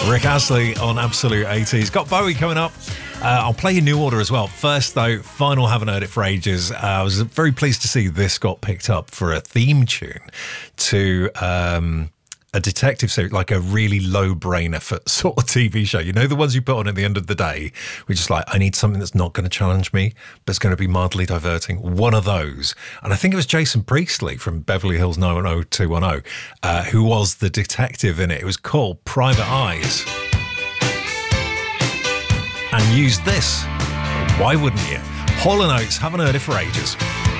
Rick Astley on Absolute 80s. Got Bowie coming up. I'll play you New Order as well. First, though, final Haven't Heard It for ages. I was very pleased to see this got picked up for a theme tune to a detective series, like a really low brain effort sort of TV show. You know, the ones you put on at the end of the day, which is like, I need something that's not going to challenge me, but it's going to be mildly diverting. One of those. And I think it was Jason Priestley from Beverly Hills 90210, who was the detective in it. It was called Private Eyes. And used this. Why wouldn't you? Hall & Oates, haven't heard it for ages.